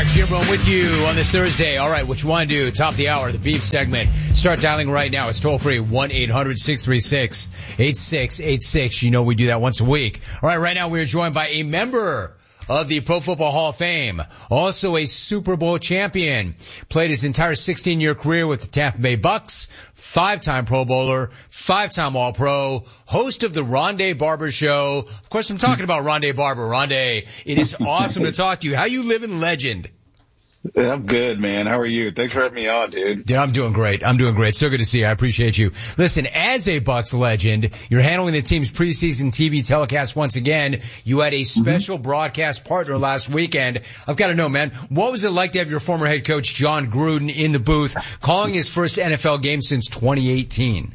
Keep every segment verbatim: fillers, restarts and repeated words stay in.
Jim Rome with you on this Thursday. All right, what you want to do, top of the hour, the beef segment. Start dialing right now. It's toll free, one eight hundred six three six eight six eight six. You know we do that once a week. All right, right now we are joined by a member of the Pro Football Hall of Fame, also a Super Bowl champion, played his entire sixteen-year career with the Tampa Bay Bucks, five-time Pro Bowler, five-time All-Pro, host of the Rondé Barber Show. Of course, I'm talking about Rondé Barber. Rondé, it is awesome to talk to you. How you living, legend? I'm good, man. How are you? Thanks for having me on, dude. Yeah, I'm doing great. I'm doing great. So good to see you. I appreciate you. Listen, as a Bucks legend, you're handling the team's preseason T V telecast once again. You had a special mm-hmm. broadcast partner last weekend. I've got to know, man, what was it like to have your former head coach, John Gruden, in the booth calling his first N F L game since twenty eighteen?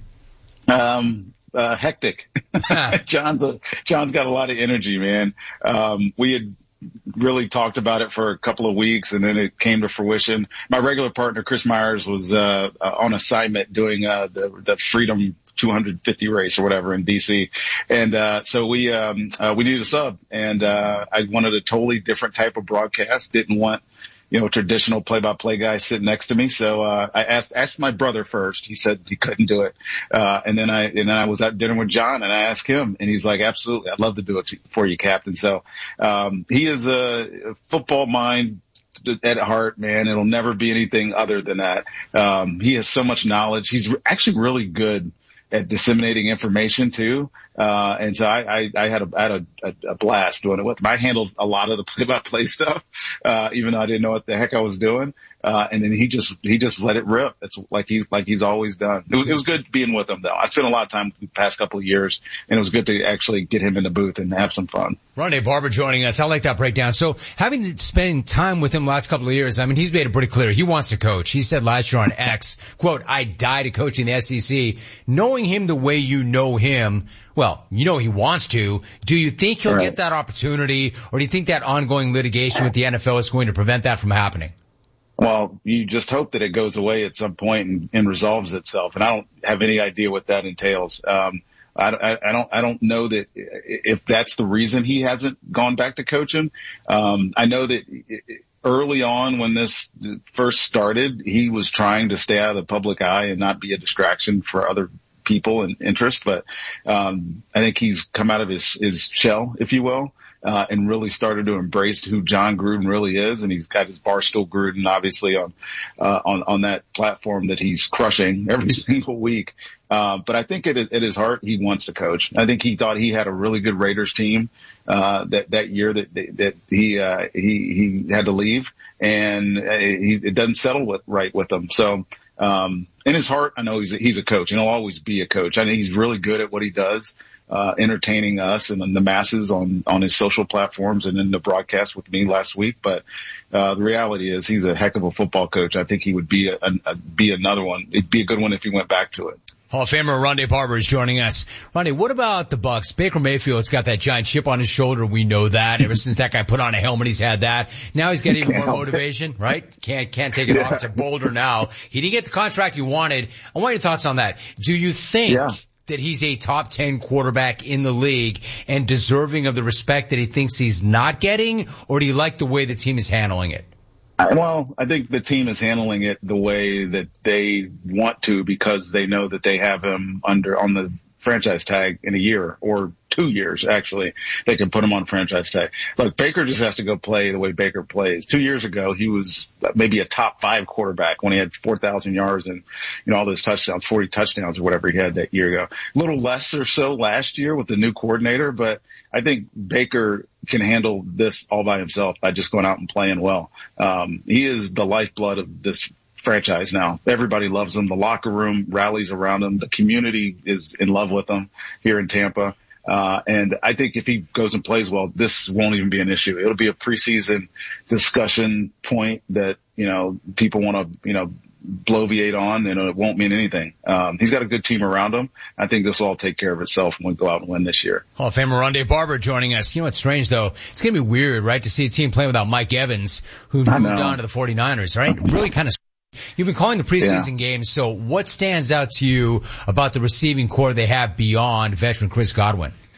Um, uh, hectic. John's a, John's got a lot of energy, man. Um, we had really talked about it for a couple of weeks, and then it came to fruition. My regular partner, Chris Myers, was uh, uh on assignment doing uh the, the Freedom two hundred fifty race or whatever in D C, and uh so we um uh, we needed a sub, and uh I wanted a totally different type of broadcast. Didn't want you know, traditional play-by-play guy sitting next to me. So, uh, I asked, asked my brother first. He said he couldn't do it. Uh, and then I, and then I was at dinner with John and I asked him and he's like, absolutely. I'd love to do it for you, Captain. So, um, he is a football mind at heart, man. It'll never be anything other than that. Um, he has so much knowledge. He's actually really good at disseminating information too. Uh, and so I, I, I had a, I had a, a blast doing it with him. I handled a lot of the play by play stuff, uh, even though I didn't know what the heck I was doing. Uh, and then he just, he just let it rip. It's like he's, like he's always done. It was, it was good being with him though. I spent a lot of time the past couple of years and it was good to actually get him in the booth and have some fun. Rondé Barber joining us. I like that breakdown. So having spending time with him last couple of years, I mean, he's made it pretty clear. He wants to coach. He said last year on X, quote, I die to coaching the S E C. Knowing him the way you know him, well, you know he wants to. Do you think he'll Right. get that opportunity, or do you think that ongoing litigation with the N F L is going to prevent that from happening? Well, you just hope that it goes away at some point and, and resolves itself. And I don't have any idea what that entails. Um, I, I, I don't, I don't know that if that's the reason he hasn't gone back to coaching. Um, I know that early on when this first started, he was trying to stay out of the public eye and not be a distraction for other people and interest. But, um, I think he's come out of his, his shell, if you will. Uh, and really started to embrace who John Gruden really is. And he's got his Barstool Gruden obviously on, uh, on, on that platform that he's crushing every single week. Uh, but I think at, at his heart, he wants to coach. I think he thought he had a really good Raiders team, uh, that, that year that, that he, uh, he, he had to leave, and uh, he, it doesn't settle with, right with him. So, um, in his heart, I know he's a, he's a coach and he'll always be a coach. I think he's really good at what he does. Uh, entertaining us and the masses on, on his social platforms and in the broadcast with me last week. But, uh, the reality is he's a heck of a football coach. I think he would be a, a be another one. It'd be a good one if he went back to it. Hall of Famer Rondé Barber is joining us. Rondé, what about the Bucks? Baker Mayfield's got that giant chip on his shoulder. We know that. Ever since that guy put on a helmet, he's had that. Now he's got even more motivation, right? Can't, can't take it Yeah. off. It's a boulder now. He didn't get the contract he wanted. I want your thoughts on that. Do you think Yeah. that he's a top ten quarterback in the league and deserving of the respect that he thinks he's not getting, or do you like the way the team is handling it? Well, I think the team is handling it the way that they want to because they know that they have him under on the franchise tag in a year or two years, actually. They can put him on franchise tag. Look, Baker just has to go play the way Baker plays. Two years ago, he was maybe a top five quarterback when he had four thousand yards and, you know, all those touchdowns, forty touchdowns or whatever he had that year ago. A little less or so last year with the new coordinator, but I think Baker can handle this all by himself by just going out and playing well. Um, he is the lifeblood of this franchise now. Everybody loves him. The locker room rallies around him. The community is in love with him here in Tampa. Uh, and I think if he goes and plays well, this won't even be an issue. It'll be a preseason discussion point that, you know, people want to, you know, bloviate on, and it won't mean anything. Um, he's got a good team around him. I think this will all take care of itself when we go out and win this year. Hall of Famer Rondé Barber joining us. You know what's strange though? It's going to be weird, right, to see a team playing without Mike Evans, who moved on to the forty-niners, right? Really kind of. You've been calling the preseason yeah. games, so what stands out to you about the receiving core they have beyond veteran Chris Godwin?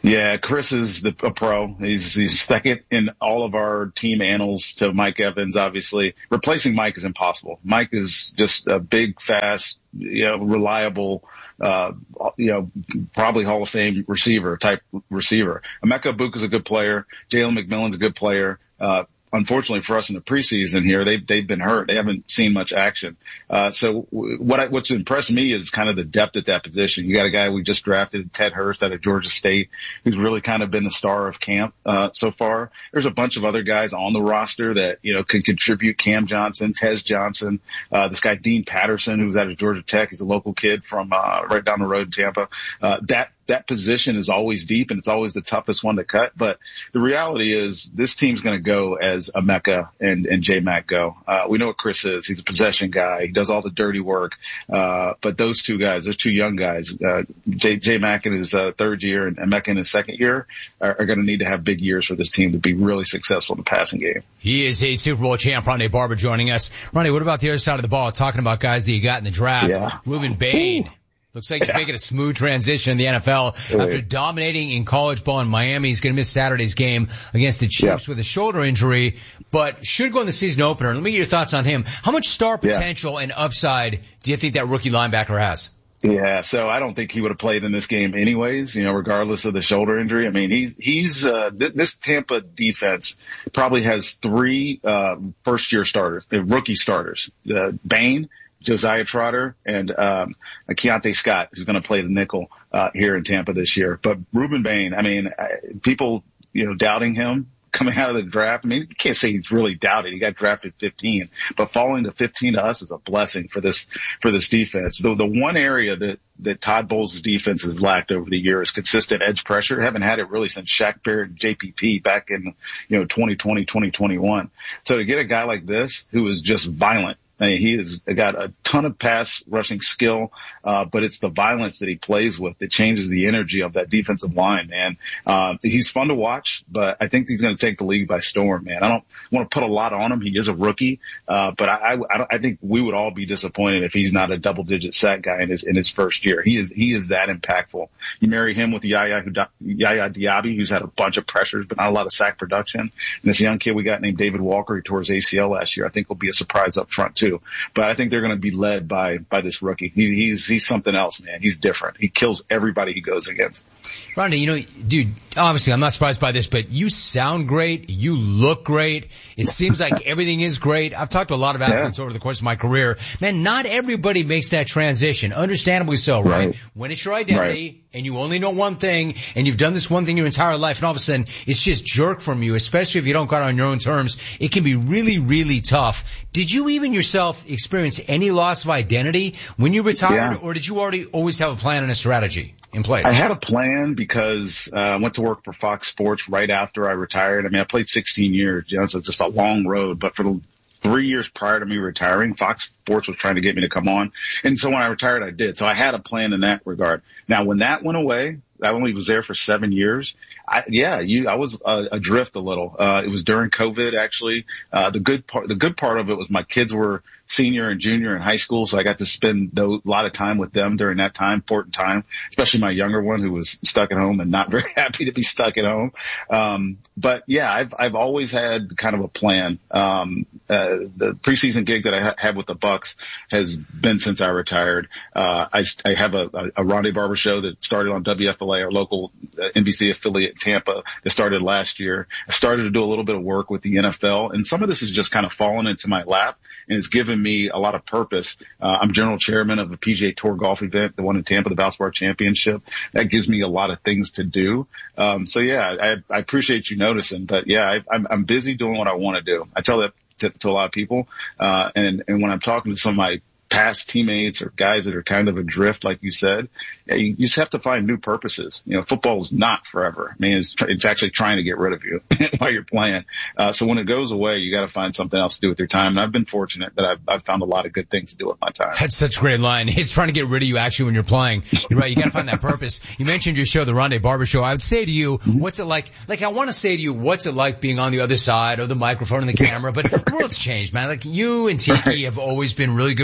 Yeah, Chris is the, a pro. He's, he's second in all of our team annals to Mike Evans, obviously. Replacing Mike is impossible. Mike is just a big, fast, you know, reliable, uh, you know, probably Hall of Fame receiver type receiver. Emeka Egbuka is a good player. Jalen McMillan's a good player. Uh, Unfortunately for us in the preseason here, they've, they've been hurt. They haven't seen much action. Uh, so what I, what's impressed me is kind of the depth at that position. You got a guy we just drafted, Ted Hurst out of Georgia State, who's really kind of been the star of camp, uh, so far. There's a bunch of other guys on the roster that, you know, can contribute. Cam Johnson, Tez Johnson, uh, this guy Dean Patterson, who's out of Georgia Tech. He's a local kid from, uh, right down the road in Tampa. Uh, that, that position is always deep and it's always the toughest one to cut. But the reality is this team's going to go as Emeka and, and J-Mac go. Uh, we know what Chris is. He's a possession guy. He does all the dirty work. Uh, but those two guys, those two young guys, uh, J, J-Mac in his uh, third year and Emeka in his second year are, are going to need to have big years for this team to be really successful in the passing game. He is a Super Bowl champ, Rondé Barber, joining us. Rondé, what about the other side of the ball? Talking about guys that you got in the draft. Yeah. Ruben Bain. Ooh. Looks like he's yeah. making a smooth transition in the N F L. After dominating in college ball in Miami, he's going to miss Saturday's game against the Chiefs yeah. with a shoulder injury, but should go in the season opener. Let me get your thoughts on him. How much star potential yeah. and upside do you think that rookie linebacker has? Yeah, so I don't think he would have played in this game anyways, you know, regardless of the shoulder injury. I mean, he's, he's, uh, th- this Tampa defense probably has three, uh, first year starters, uh, rookie starters, uh, Bain, Josiah Trotter, and um Keontae Scott, who's going to play the nickel uh here in Tampa this year. But Ruben Bain, I mean, people, you know, doubting him coming out of the draft. I mean, you can't say he's really doubted. He got drafted fifteen, but falling to fifteen to us is a blessing for this for this defense. The, the one area that that Todd Bowles' defense has lacked over the years, consistent edge pressure. Haven't had it really since Shaq Barrett and J P P back in, you know, twenty twenty, twenty twenty-one. So to get a guy like this who is just violent, I mean, he has got a ton of pass rushing skill, uh, but it's the violence that he plays with that changes the energy of that defensive line, man. Uh, he's fun to watch, but I think he's going to take the league by storm, man. I don't want to put a lot on him. He is a rookie, uh, but I, I, I think we would all be disappointed if he's not a double digit sack guy in his, in his first year. He is, he is that impactful. You marry him with Yaya, Yaya Diaby, who's had a bunch of pressures, but not a lot of sack production. And this young kid we got named David Walker, he tore his A C L last year. I think will be a surprise up front too. But I think they're going to be led by, by this rookie. He, he's, he's something else, man. He's different. He kills everybody he goes against. Rondé, you know, dude, obviously I'm not surprised by this, but you sound great. You look great. It seems like everything is great. I've talked to a lot of athletes yeah. over the course of my career. Man, not everybody makes that transition. Understandably so, right? right. When it's your identity right. and you only know one thing and you've done this one thing your entire life and all of a sudden it's just jerk from you, especially if you don't got it on your own terms, it can be really, really tough. Did you even yourself experience any loss of identity when you retired yeah. or did you already always have a plan and a strategy in place? I had a plan because uh, I went to work for Fox Sports right after I retired. I mean, I played sixteen years, you know, so it's just a long road, but for the three years prior to me retiring, Fox Sports was trying to get me to come on. And so when I retired, I did. So I had a plan in that regard. Now, when that went away, I only was there for seven years. I, yeah, you, I was uh, adrift a little. Uh, it was during COVID, actually. Uh, the good part, the good part of it was my kids were senior and junior in high school, so I got to spend a lot of time with them during that time, important time, especially my younger one who was stuck at home and not very happy to be stuck at home. Um, but yeah, I've, I've always had kind of a plan. Um, uh, the preseason gig that I ha- had with the Bucks has been since I retired. Uh, I, I have a, a, a Rondé Barber show that started on W F L A, our local uh, N B C affiliate in Tampa, that started last year. I started to do a little bit of work with the N F L, and some of this has just kind of fallen into my lap and it's given me a lot of purpose. Uh, I'm general chairman of a P G A Tour golf event, the one in Tampa, the Valspar Championship. That gives me a lot of things to do. Um, so yeah, I, I appreciate you noticing, but yeah, I, I'm, I'm busy doing what I want to do. I tell that to, to a lot of people. Uh, and, and when I'm talking to some of my past teammates or guys that are kind of adrift, like you said, yeah, you, you just have to find new purposes. You know, football is not forever. I mean, it's, it's actually trying to get rid of you while you're playing. Uh, so when it goes away, you got to find something else to do with your time. And I've been fortunate that I've, I've found a lot of good things to do with my time. That's such a great line. It's trying to get rid of you actually when you're playing. You're right. You got to find that purpose. You mentioned your show, the Rondé Barber Show. I would say to you, what's it like? Like, I want to say to you, what's it like being on the other side of the microphone and the camera? But the world's changed, man. Like, you and Tiki right. have always been really good with the media.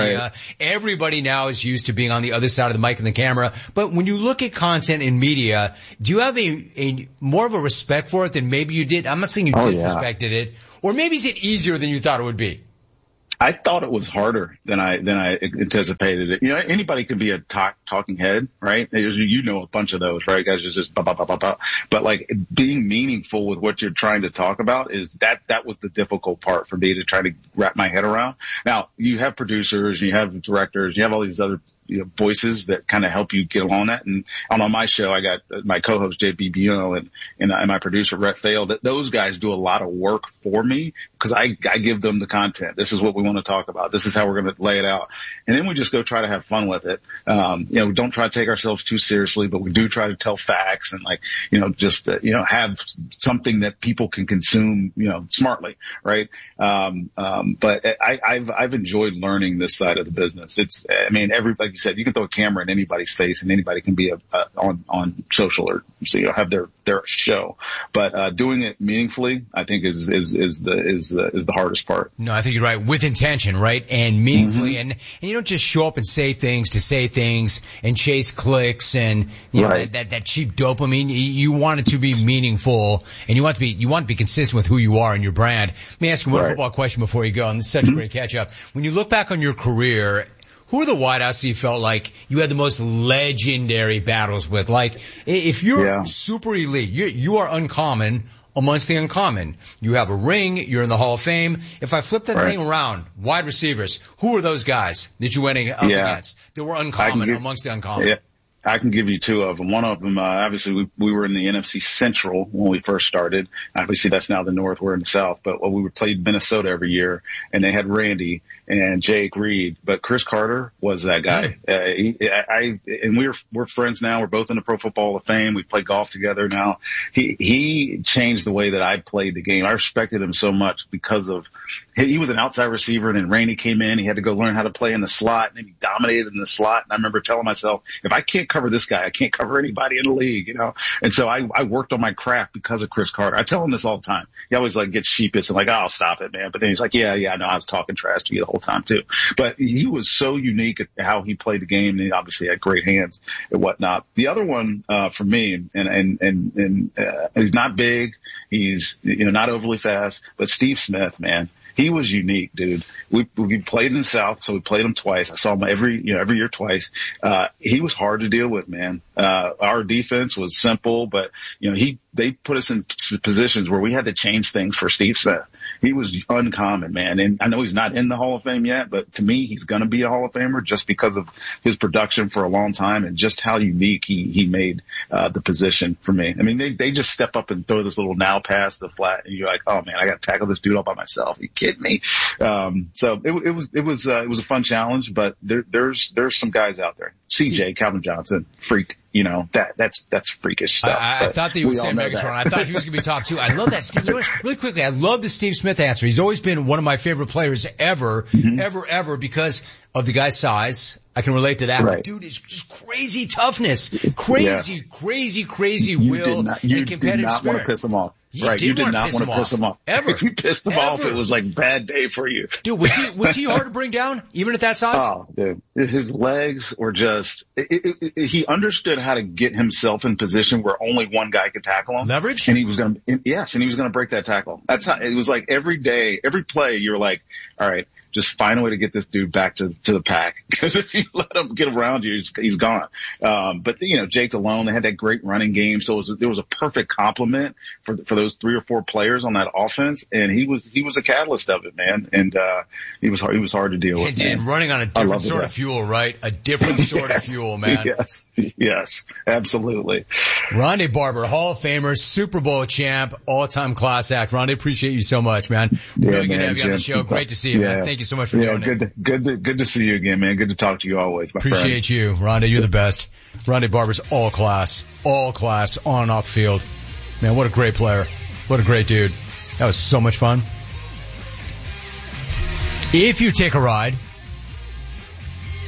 media. Right. Everybody now is used to being on the other side of the mic and the camera. But when you look at content in media, do you have a, a more of a respect for it than maybe you did? I'm not saying you oh, disrespected yeah. it, or maybe is it easier than you thought it would be? I thought it was harder than I than I anticipated it. You know, anybody can be a talk, talking head, right? You know a bunch of those, right? Guys just just blah, blah, blah, blah, blah. But like being meaningful with what you're trying to talk about is that that was the difficult part for me to try to wrap my head around. Now you have producers, you have directors, you have all these other you know, voices that kind of help you get along that. And on my show, I got my co-host J B Buno and, and, and my producer Rhett Fail. That those guys do a lot of work for me because I, I give them the content. This is what we want to talk about. This is how we're going to lay it out. And then we just go try to have fun with it. Um, you know, we don't try to take ourselves too seriously, but we do try to tell facts and like, you know, just, uh, you know, have something that people can consume, you know, smartly. Right. Um, um, but I, I've, I've enjoyed learning this side of the business. It's, I mean, every, like you said, you can throw a camera in anybody's face and anybody can be a, a, on, on social or, so, you know, have their, their show. But, uh, doing it meaningfully, I think is, is, is the, is the, is the hardest part. No, I think you're right. With intention, right? And meaningfully. Mm-hmm. And, and you don't just show up and say things to say things and chase clicks and, you know, right. that, that, that cheap dopamine. You, you want it to be meaningful and you want to be, you want to be consistent with who you are and your brand. Let me ask you one right. football question before you go. And this is such mm-hmm. a great catch up. When you look back on your career, who are the wideouts you felt like you had the most legendary battles with? Like, if you're yeah. super elite, you you are uncommon amongst the uncommon. You have a ring, you're in the Hall of Fame. If I flip that right. thing around, wide receivers, who are those guys that you went up yeah. against that were uncommon get, amongst the uncommon? Yeah. I can give you two of them. One of them, uh, obviously we, we were in the N F C Central when we first started. Obviously that's now the North, we're in the South, but well, we played Minnesota every year and they had Randy and Jake Reed, but Chris Carter was that guy. Mm. Uh, he, I, and we're, we're friends now. We're both in the Pro Football Hall of Fame. We play golf together now. He, he changed the way that I played the game. I respected him so much because of, he was an outside receiver and then Randy came in. He had to go learn how to play in the slot and then he dominated in the slot. And I remember telling myself, if I can't cover this guy, I can't cover anybody in the league, you know? And so I, I worked on my craft because of Chris Carter. I tell him this all the time. He always like gets sheepish and like, oh, stop it, man. But then he's like, yeah, yeah, I know I was talking trash to you the whole time too. But he was so unique at how he played the game and he obviously had great hands and whatnot. The other one, uh, for me, and, and, and, and, uh, he's not big. He's, you know, not overly fast, but Steve Smith, man. He was unique, dude. We, we played in the South, so we played him twice. I saw him every, you know, every year twice. Uh, he was hard to deal with, man. Uh, our defense was simple, but, you know, he, they put us in positions where we had to change things for Steve Smith. He was uncommon, man. And I know he's not in the Hall of Fame yet, but to me, he's going to be a Hall of Famer just because of his production for a long time and just how unique he, he made, uh, the position for me. I mean, they, they just step up and throw this little now pass to the flat and you're like, oh man, I got to tackle this dude all by myself. Are you kidding me? Um, so it, it was, it was, uh, it was a fun challenge, but there, there's, there's some guys out there. C J, Calvin Johnson, freak. You know, that, that's, that's freakish stuff. I, I thought that you would say Megatron. I thought he was going to be top two. I love that. Steve, you know, really quickly, I love the Steve Smith answer. He's always been one of my favorite players ever, mm-hmm. ever, ever because of the guy's size. I can relate to that. Right. But dude, it's just crazy toughness, crazy, yeah. crazy, crazy you will not, you and competitive did not spirit. Want to piss him off. You right. You did not piss want to piss him off. Ever. If you pissed him Ever. off, it was like bad day for you. Dude, was he, was he hard to bring down even at that size? Oh, dude. His legs were just, it, it, it, he understood how to get himself in position where only one guy could tackle him. Leverage? And he was going to, yes, and he was going to break that tackle. That's how, it was like every day, every play, you're like, all right, just find a way to get this dude back to, to the pack. Because if you let him get around you, he's, he's gone. Um, but, you know, Jake alone, they had that great running game. So it was, there was a perfect complement for, for those three or four players on that offense. And he was, he was a catalyst of it, man. And, uh, he was hard, he was hard to deal with. And, and running on a different sort of fuel, right? A different sort yes, of fuel, man. Yes. Yes. Absolutely. Rondé Barber, Hall of Famer, Super Bowl champ, all-time class act. Rondé, appreciate you so much, man. Yeah, really man, good to have you on the Jim. show. Great to see you, yeah. man. Thank you so much for yeah, doing good it. To, good to, good to see you again, man. Good to talk to you always, my Appreciate friend. you, Rondé. You're the best. Rondé Barber's all class, all class, on and off the field. Man, what a great player. What a great dude. That was so much fun. If you take a ride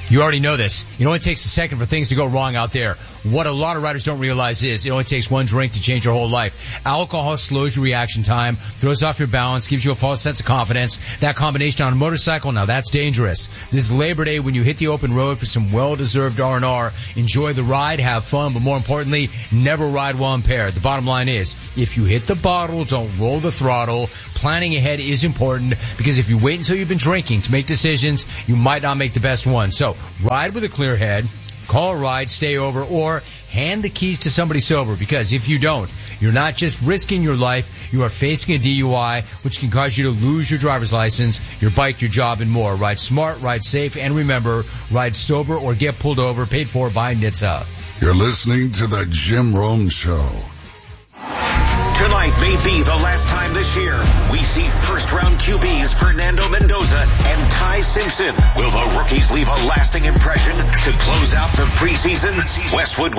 You already know this. It only takes a second for things to go wrong out there. What a lot of riders don't realize is it only takes one drink to change your whole life. Alcohol slows your reaction time, throws off your balance, gives you a false sense of confidence. That combination on a motorcycle, now that's dangerous. This is Labor Day when you hit the open road for some well-deserved R and R. Enjoy the ride, have fun, but more importantly, never ride while impaired. The bottom line is, if you hit the bottle, don't roll the throttle. Planning ahead is important because if you wait until you've been drinking to make decisions, you might not make the best one. So, ride with a clear head, call a ride, stay over, or hand the keys to somebody sober, because if you don't, you're not just risking your life, you are facing a D U I, which can cause you to lose your driver's license, your bike, your job, and more. Ride smart, ride safe, and remember, ride sober or get pulled over, paid for by N H T S A. You're listening to the Jim Rome Show. Tonight may be the last time this year we see first-round Q Bs Fernando Mendoza and Ty Simpson. Will the rookies leave a lasting impression to close out the preseason? Westwood